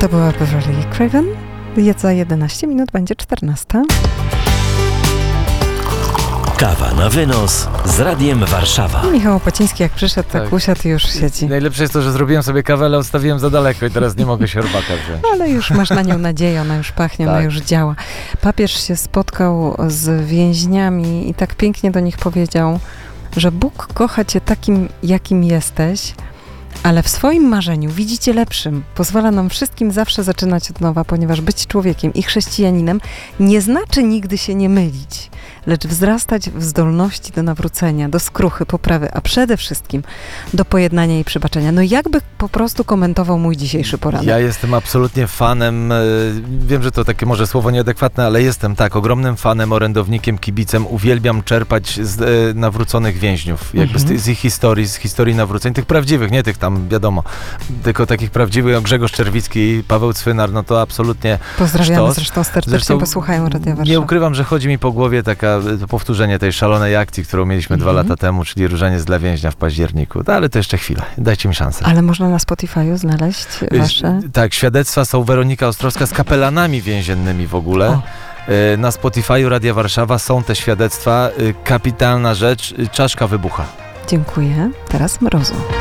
To była Beverly Craven. Za 11 minut będzie 14. Kawa na wynos z Radiem Warszawa. Michał Opaciński jak przyszedł, tak usiadł i już siedzi. Najlepsze jest to, że zrobiłem sobie kawę, ale odstawiłem za daleko i teraz nie mogę sierbaka wziąć. Ale już masz na nią nadzieję, ona już pachnie, ona już działa. Papież się spotkał z więźniami i tak pięknie do nich powiedział, że Bóg kocha cię takim, jakim jesteś, ale w swoim marzeniu widzi cię lepszym. Pozwala nam wszystkim zawsze zaczynać od nowa, ponieważ być człowiekiem i chrześcijaninem nie znaczy nigdy się nie mylić, lecz wzrastać w zdolności do nawrócenia, do skruchy, poprawy, a przede wszystkim do pojednania i przebaczenia. No jakby po prostu komentował mój dzisiejszy poranek? Ja jestem absolutnie fanem, wiem, że to takie może słowo nieadekwatne, ale jestem ogromnym fanem, orędownikiem, kibicem. Uwielbiam czerpać z nawróconych więźniów, jakby z ich historii, z historii nawróceń, tych prawdziwych, nie tych tam, wiadomo, tylko takich prawdziwych, Grzegorz Czerwicki, Paweł Cwynar, no to absolutnie Pozdrawiamy sztos. zresztą serdecznie, posłuchają Radia Warszawa. Nie ukrywam, że chodzi mi po głowie to powtórzenie tej szalonej akcji, którą mieliśmy 2 lata temu, czyli Różaniec dla więźnia w październiku. No, ale to jeszcze chwilę, dajcie mi szansę. Ale można na Spotify'u znaleźć wasze... Tak, świadectwa są Weronika Ostrowska z kapelanami więziennymi w ogóle. O. Na Spotify'u Radia Warszawa są te świadectwa. Kapitalna rzecz, czaszka wybucha. Dziękuję. Teraz Mrozu.